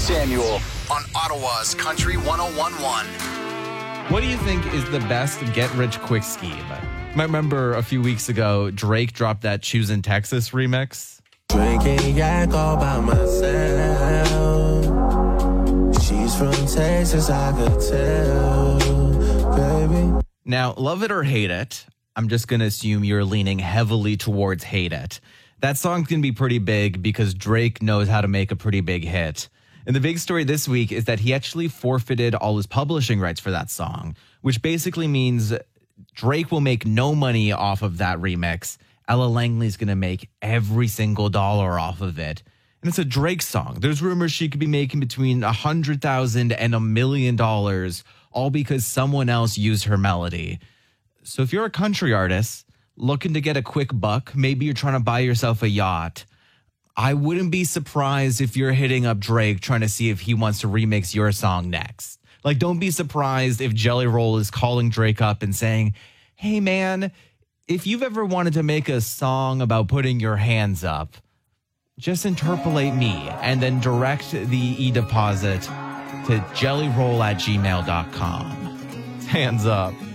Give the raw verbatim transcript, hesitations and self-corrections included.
Samuel on Ottawa's Country one oh one point one. What do you think is the best get-rich-quick scheme? Might remember a few weeks ago, Drake dropped that Choosing Texas remix. Drinking yak all by myself. She's from Texas, I could tell, baby. Now, love it or hate it, I'm just going to assume you're leaning heavily towards hate it. That song's going to be pretty big because Drake knows how to make a pretty big hit. And the big story this week is that he actually forfeited all his publishing rights for that song, which basically means Drake will make no money off of that remix. Ella Langley's going to make every single dollar off of it. And it's a Drake song. There's rumors she could be making between one hundred thousand dollars and a million dollars, all because someone else used her melody. So if you're a country artist looking to get a quick buck, maybe you're trying to buy yourself a yacht, I wouldn't be surprised if you're hitting up Drake trying to see if he wants to remix your song next. Like, don't be surprised if Jelly Roll is calling Drake up and saying, hey, man, if you've ever wanted to make a song about putting your hands up, just interpolate me and then direct the e-deposit to jellyroll at gmail dot com. Hands up.